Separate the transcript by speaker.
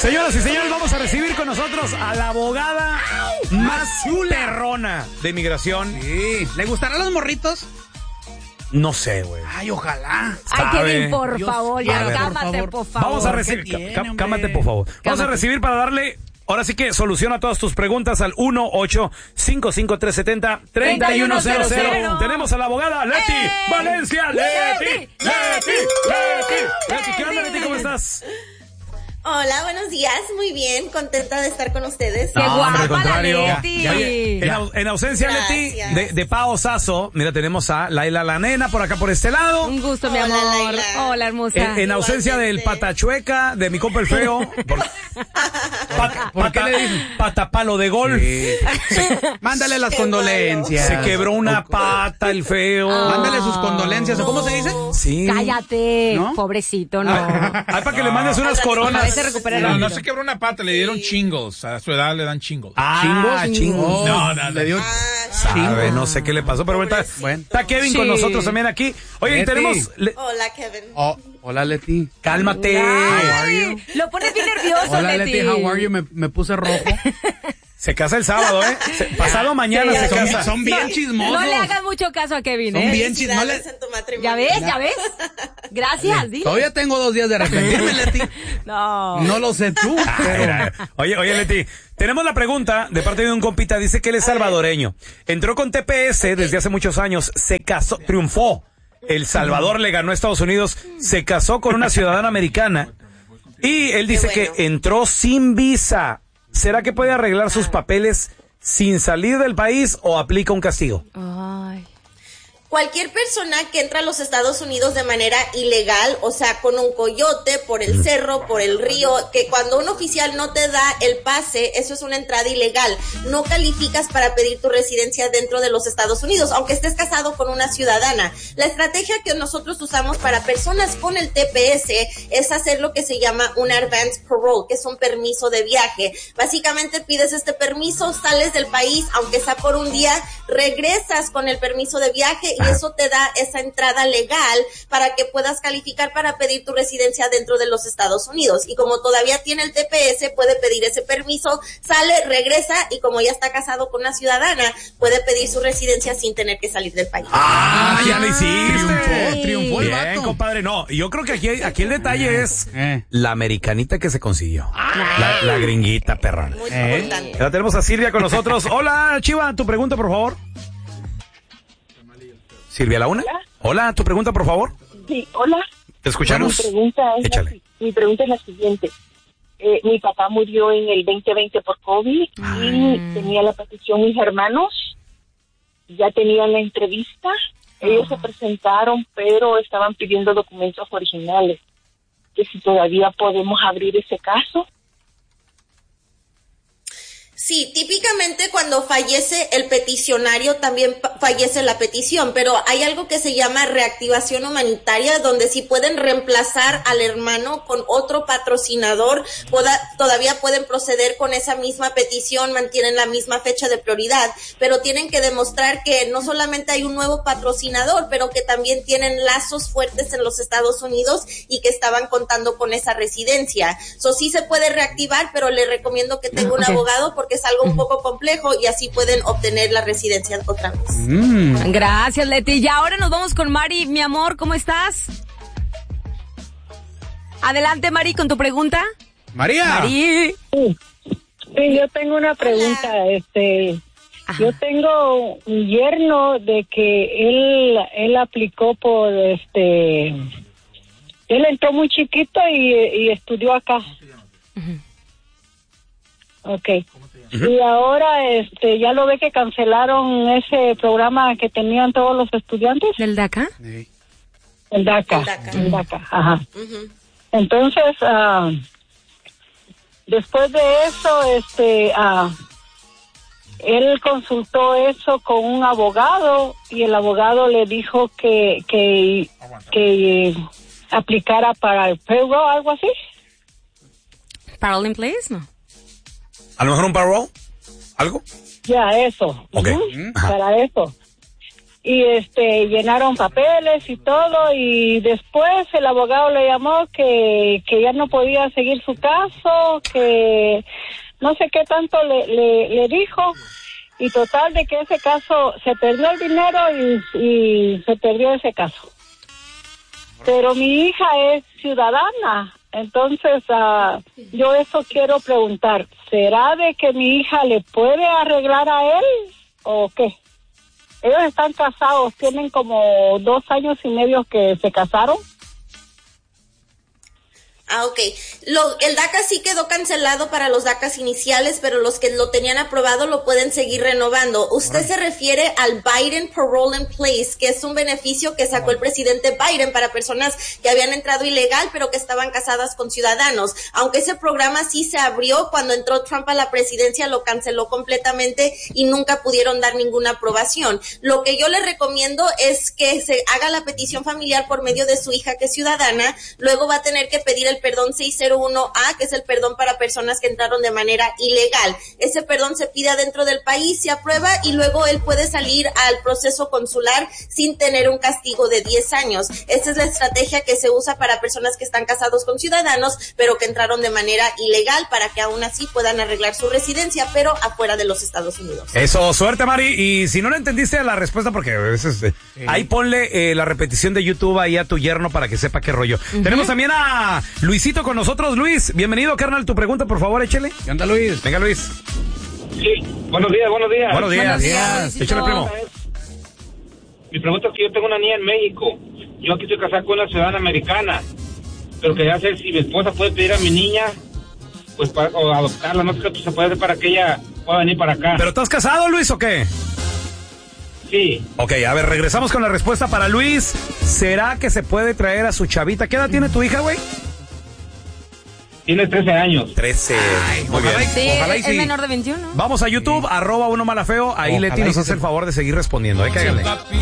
Speaker 1: Señoras y señores, vamos a recibir con nosotros a la abogada más perrona de inmigración.
Speaker 2: Sí. ¿Le gustarán los morritos?
Speaker 1: No sé, güey.
Speaker 2: Ay, ojalá.
Speaker 3: Ay, Kevin, por
Speaker 2: Dios
Speaker 3: favor,
Speaker 2: quiera,
Speaker 3: ya
Speaker 2: por
Speaker 3: cámate,
Speaker 2: favor.
Speaker 3: por favor.
Speaker 1: Vamos a recibir. Cámate, por favor. Vamos a recibir para darle. Ahora sí que soluciona todas tus preguntas al 1-855-370-3100. Tenemos a la abogada Leti Valencia. Leti. ¿Qué onda, Leti? ¿Cómo estás?
Speaker 4: Hola, buenos días, muy bien, contenta de estar con ustedes.
Speaker 3: ¡Qué guapa
Speaker 1: al contrario.
Speaker 3: la Leti!
Speaker 1: Oye, en ausencia, Leti, de Pao Sasso, mira, tenemos a Laila la nena por acá por este lado.
Speaker 3: Un gusto, mi
Speaker 4: Hola,
Speaker 3: amor.
Speaker 4: Laila.
Speaker 3: Hola, hermosa.
Speaker 1: En ausencia del patachueca, de mi compa el feo. ¿Por qué le dicen? Patapalo de golf.
Speaker 2: Sí. Mándale las
Speaker 4: Qué
Speaker 2: condolencias.
Speaker 1: Se quebró una pata el feo.
Speaker 2: Mándale sus condolencias. ¿O cómo se dice?
Speaker 1: Sí.
Speaker 3: Cállate,
Speaker 2: ¿No?
Speaker 3: pobrecito, no.
Speaker 1: Ay, para que le mandes unas
Speaker 3: A
Speaker 1: coronas.
Speaker 3: veces recupera
Speaker 5: No,
Speaker 3: rápido.
Speaker 5: no se quebró una pata, le dieron chingos. A su edad le dan chingos.
Speaker 1: Chingos.
Speaker 5: No,
Speaker 2: Le dio
Speaker 1: Sabe, no sé qué le pasó, pero bueno, está Kevin con
Speaker 3: Sí.
Speaker 1: nosotros también aquí. Oye, y
Speaker 2: Leti.
Speaker 1: tenemos...
Speaker 4: Hola, Kevin.
Speaker 2: Oh, hola, Leti.
Speaker 1: Cálmate.
Speaker 3: Ay, lo pones bien nervioso,
Speaker 2: Hola,
Speaker 3: Leti.
Speaker 2: Leti. How are you? Me puse rojo.
Speaker 1: Se casa el sábado, ¿eh? Pasado mañana
Speaker 3: Sí,
Speaker 1: se
Speaker 3: ya
Speaker 1: casa.
Speaker 2: Son bien chismosos.
Speaker 3: No le hagas mucho caso a Kevin,
Speaker 2: Son
Speaker 3: ¿eh?
Speaker 2: bien chismosos.
Speaker 4: Felicidades en tu matrimonio.
Speaker 3: ¿Ya ves? Gracias, di.
Speaker 2: Todavía tengo 2 días de arrepentirme, Leti.
Speaker 3: No.
Speaker 2: No lo sé tú, pero...
Speaker 1: Oye, Leti, tenemos la pregunta de parte de un compita. Dice que él es salvadoreño. Entró con TPS desde hace muchos años. Se casó, triunfó. El Salvador le ganó a Estados Unidos. Se casó con una ciudadana americana. Y él dice
Speaker 4: bueno.
Speaker 1: que entró sin visa. ¿Será que puede arreglar sus papeles sin salir del país o aplica un castigo?
Speaker 3: Ay.
Speaker 4: Cualquier persona que entra a los Estados Unidos de manera ilegal, o sea, con un coyote, por el cerro, por el río, que cuando un oficial no te da el pase, eso es una entrada ilegal. No calificas para pedir tu residencia dentro de los Estados Unidos, aunque estés casado con una ciudadana. La estrategia que nosotros usamos para personas con el TPS es hacer lo que se llama un advance parole, que es un permiso de viaje. Básicamente pides este permiso, sales del país, aunque sea por un día, regresas con el permiso de viaje y eso te da esa entrada legal para que puedas calificar para pedir tu residencia dentro de los Estados Unidos. Y como todavía tiene el TPS, puede pedir ese permiso, sale, regresa y como ya está casado con una ciudadana, puede pedir su residencia sin tener que salir del país.
Speaker 1: Ya lo hiciste.
Speaker 2: Triunfó el
Speaker 1: Bien,
Speaker 2: vato.
Speaker 1: compadre. No, yo creo que aquí el detalle es la americanita que se consiguió. La gringuita, perrón.
Speaker 4: Muy importante.
Speaker 1: Ya tenemos a Silvia con nosotros. Hola, Chiva, tu pregunta, por favor. Silvia, ¿la una? Hola, tu pregunta, por favor.
Speaker 6: Sí, hola.
Speaker 1: ¿Te escuchamos? Échale.
Speaker 6: Mi pregunta es la siguiente. Mi papá murió en el 2020 por COVID y tenía la petición mis hermanos. Ya tenían la entrevista. Ellos se presentaron, pero estaban pidiendo documentos originales. Que si todavía podemos abrir ese caso.
Speaker 4: Sí, típicamente cuando fallece el peticionario también fallece la petición, pero hay algo que se llama reactivación humanitaria, donde si pueden reemplazar al hermano con otro patrocinador, todavía pueden proceder con esa misma petición, mantienen la misma fecha de prioridad, pero tienen que demostrar que no solamente hay un nuevo patrocinador, pero que también tienen lazos fuertes en los Estados Unidos y que estaban contando con esa residencia. Sí se puede reactivar, pero le recomiendo que tenga un abogado porque es algo un poco complejo y así pueden obtener la residencia otra vez.
Speaker 3: Gracias, Leti. Y ahora nos vamos con Mari. Mi amor, ¿cómo estás? Adelante, Mari, con tu pregunta.
Speaker 2: María.
Speaker 3: Mari.
Speaker 6: Sí, yo tengo una pregunta. Yo tengo un yerno de que él aplicó por él entró muy chiquito y estudió acá. Okay. Y ahora ya lo ve que cancelaron ese programa que tenían todos los estudiantes.
Speaker 3: ¿Del DACA?
Speaker 2: Sí.
Speaker 6: El DACA. El DACA, ajá. Entonces, después de eso, él consultó eso con un abogado y el abogado le dijo que aplicara para el payroll, algo así.
Speaker 3: ¿Parole in place? No.
Speaker 1: ¿A lo mejor un parole? ¿Algo?
Speaker 6: Ya, eso.
Speaker 1: Ok.
Speaker 6: Para eso. y llenaron papeles y todo, y después el abogado le llamó que ya no podía seguir su caso, que no sé qué tanto le dijo, y total de que ese caso se perdió el dinero y se perdió ese caso. Pero mi hija es ciudadana, entonces yo eso quiero preguntar, ¿será de que mi hija le puede arreglar a él o qué? Ellos están casados, tienen como 2 años y medio que se casaron.
Speaker 4: Ok. El DACA sí quedó cancelado para los DACAs iniciales, pero los que lo tenían aprobado lo pueden seguir renovando. Usted se refiere al Biden Parole in Place, que es un beneficio que sacó el presidente Biden para personas que habían entrado ilegal, pero que estaban casadas con ciudadanos. Aunque ese programa sí se abrió, cuando entró Trump a la presidencia lo canceló completamente y nunca pudieron dar ninguna aprobación. Lo que yo le recomiendo es que se haga la petición familiar por medio de su hija, que es ciudadana. Luego va a tener que pedir el perdón 601A, que es el perdón para personas que entraron de manera ilegal. Ese perdón se pide adentro del país, se aprueba y luego él puede salir al proceso consular sin tener un castigo de 10 años. Esa es la estrategia que se usa para personas que están casados con ciudadanos, pero que entraron de manera ilegal, para que aún así puedan arreglar su residencia, pero afuera de los Estados Unidos.
Speaker 1: Eso, suerte, Mari. Y si no le entendiste la respuesta, porque a veces ahí ponle la repetición de YouTube ahí a tu yerno para que sepa qué rollo. Tenemos también a Luisito con nosotros. Luis, bienvenido, carnal. Tu pregunta, por favor, échale.
Speaker 2: ¿Qué onda, Luis?
Speaker 1: Venga, Luis.
Speaker 7: Sí, buenos días.
Speaker 1: Buenos días.
Speaker 3: Buenos días,
Speaker 1: Échale, primo.
Speaker 7: Mi pregunta es que yo tengo una niña en México. Yo aquí estoy casado con una ciudadana americana, pero quería saber si mi esposa puede pedir a mi niña, pues, o adoptarla, no sé qué se puede hacer para que ella pueda venir para acá.
Speaker 1: ¿Pero estás casado, Luis, o qué?
Speaker 7: Sí.
Speaker 1: Ok, a ver, regresamos con la respuesta para Luis. ¿Será que se puede traer a su chavita? ¿Qué edad tiene tu hija, güey?
Speaker 7: Tiene 13 años.
Speaker 1: 13. Muy bien.
Speaker 3: Sí,
Speaker 1: Ojalá y
Speaker 3: es
Speaker 1: sí.
Speaker 3: menor de 21.
Speaker 1: Vamos a YouTube, @1malafeo. Ahí
Speaker 2: Ojalá
Speaker 1: Leti nos
Speaker 2: y
Speaker 1: hace
Speaker 2: sí.
Speaker 1: el favor de seguir respondiendo. Cáiganle.